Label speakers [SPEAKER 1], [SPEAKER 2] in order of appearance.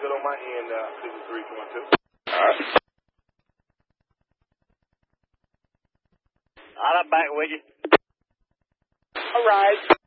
[SPEAKER 1] good on my end, Cleveland 312.
[SPEAKER 2] All right. I'm back with you.
[SPEAKER 3] All right.